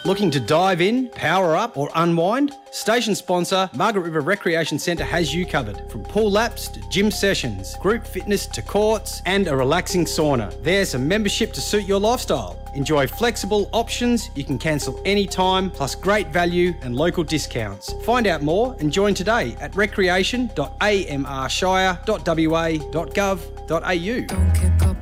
Looking to dive in, power up or unwind? Station sponsor Margaret River Recreation Centre has you covered. From pool laps to gym sessions, group fitness to courts and a relaxing sauna. There's a membership to suit your lifestyle. Enjoy flexible options, you can cancel anytime, plus great value and local discounts. Find out more and join today at recreation.amrshire.wa.gov.au. Don't kick up